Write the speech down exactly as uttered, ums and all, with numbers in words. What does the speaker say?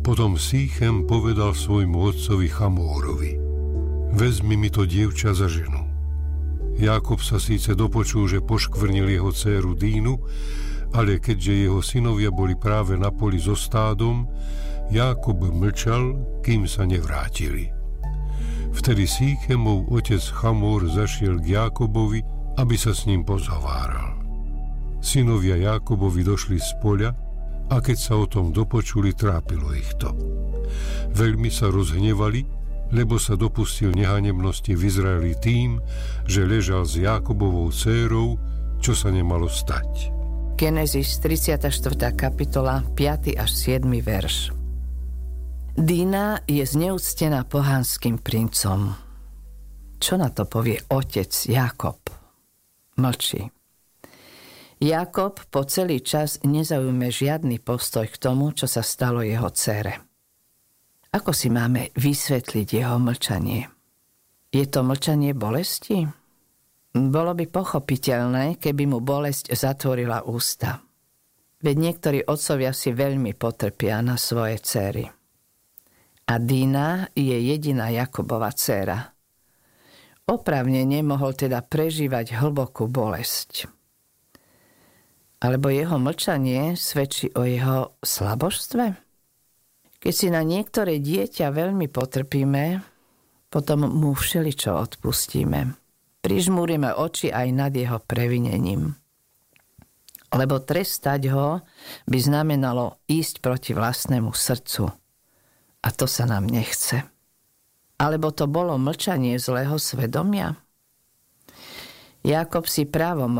Potom Sýchem povedal svojmu otcovi Chamórovi: vezmi mi to dievča za ženu. Jákob sa síce dopočul, že poškvrnil jeho dcéru Dínu, ale keďže jeho synovia boli práve na poli so stádom, Jákob mlčal, kým sa nevrátili. Vtedy Sýchemov otec Chamór zašiel k Jákobovi, aby sa s ním pozhováral. Synovia Jákobovi došli z poľa a keď sa o tom dopočuli, trápilo ich to. Veľmi sa rozhnevali, lebo sa dopustil nehanebnosti v Izraeli tým, že ležal s Jákobovou dcérou, čo sa nemalo stať. Genesis tridsiata štvrtá kapitola, piaty až siedmy verš. Dína je zneúctená pohanským princom. Čo na to povie otec Jákob? Mlčí. Jákob po celý čas nezaujme žiadny postoj k tomu, čo sa stalo jeho dcére. Ako si máme vysvetliť jeho mlčanie? Je to mlčanie bolesti? Bolo by pochopiteľné, keby mu bolesť zatvorila ústa. Veď niektorí otcovia si veľmi potrpia na svoje dcéry. A Dína je jediná Jakobova dcéra. Oprávnene mohol teda prežívať hlbokú bolesť. Alebo jeho mlčanie svedčí o jeho slabožstve? Keď si na niektoré dieťa veľmi potrpíme, potom mu všeličo odpustíme. Prižmúrime oči aj nad jeho previnením. Lebo trestať ho by znamenalo ísť proti vlastnému srdcu. A to sa nám nechce. Alebo to bolo mlčanie zlého svedomia? Jákob si právom